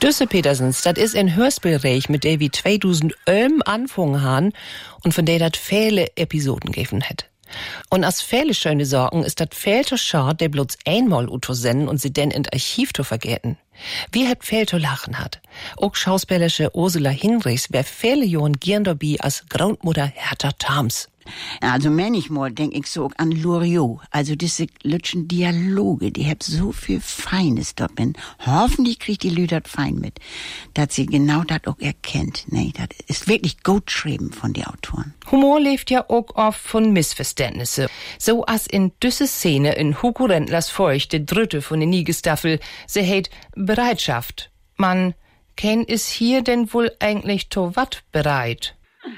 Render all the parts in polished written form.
Düsse Petersens, das ist ein Hörspielreich, mit der wir 2011 angefangen haben und von der das viele Episoden gegeben hat. Und als viele schöne Sorgen ist das viel zu schade, der bloß einmal senden und sie dann in Archiv zu vergessen. Wie hat viel zu lachen hat. Auch schauspielerische Ursula Hinrichs wer viele Jahren gern dabei als Groundmutter Hertha Thams. Also manchmal denk ich so an Loriot. Also diese lütschen Dialoge, die hab so viel Feines dabei. Hoffentlich kriegt die Lüder fein mit, dass sie genau das auch erkennt. Nee, das ist wirklich gut geschrieben von den Autoren. Humor lebt ja auch oft von Missverständnissen. So als in düsse Szene in Hugo Rendlers Feucht, der dritte von der Niegestaffel, sie heißt Bereitschaft. Man, ken is hier denn wohl eigentlich to wat bereit?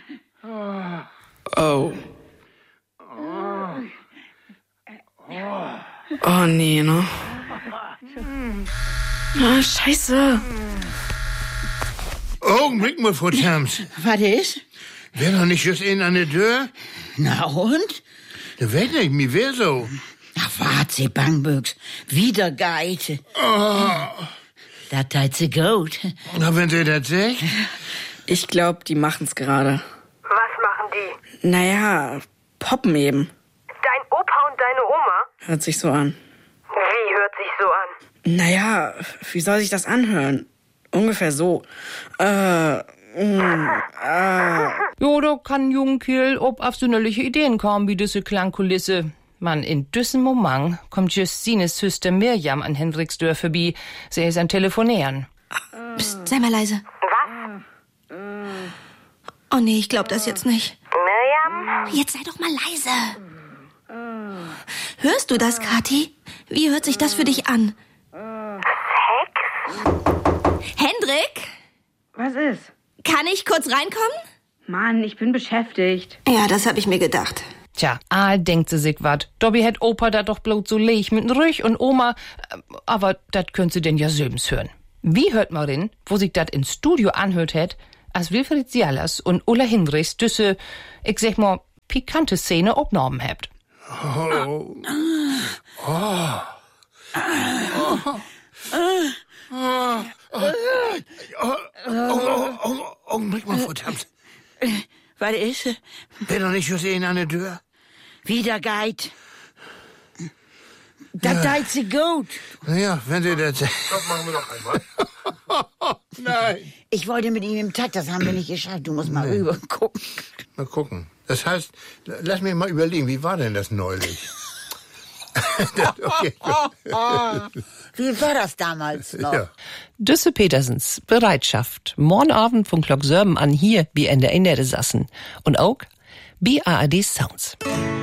Oh. Oh, nee, ne? Ah, scheiße. Augenblick mal, Frau Thams. Was ist? Wär doch nicht just in an der Tür? Na und? Da weet nicht, mir wär so. Ach, wart sie, Bangbüchs. Wieder Geite. Oh. Das teilt sie gut. Na, wenn sie das sagt? Ich glaub, die machen's gerade. Was machen die? Naja, poppen eben. Dein Opa und deine Oma? Hört sich so an. Wie hört sich so an? Naja, wie soll sich das anhören? Ungefähr so. Jo, da kann Jungkiel ob auf so nöliche Ideen kommen, wie diese Klangkulisse. Man, in düssen Moment kommt just Sines Süster Mirjam an Hendriksdörf vorbei. Sie ist am Telefonieren. Psst, sei mal leise. Was? Oh nee, ich glaub das jetzt nicht. Mirjam? Jetzt sei doch mal leise. Hörst du das, Kathi? Wie hört sich das für dich an? Sex? Hendrik? Was ist? Kann ich kurz reinkommen? Mann, ich bin beschäftigt. Ja, das hab ich mir gedacht. Tja, denkt sie sich wat. Dobby hätt Opa da doch bloß so leg mit Rüch und Oma, aber dat könnt sie denn ja söbens hören. Wie hört man denn, wo sich dat ins Studio anhört hätt, als Wilfried Sialas und Ulla Hinrichs düsse, ich sag mal, pikante Szene obnormen habt. Oh. Oh. Augenblick mal, Frau Thams. Was ist? Wär doch nicht just in an der Tür? Wieder Geit. Das teilt sie gut. Naja, wenn sie das sagt. Das machen wir doch einmal. Nein. Ich wollte mit ihm im Takt, das haben wir nicht geschafft. Du musst mal rüber gucken. Mal gucken. Das heißt, lass mich mal überlegen, wie war denn das neulich? Okay. Wie war das damals noch? Ja. Düsse Petersens, Bereitschaft. Morgen Abend von Glock 7 an hier, wie in der Innere sassen. Und auch bei ARD Sounds.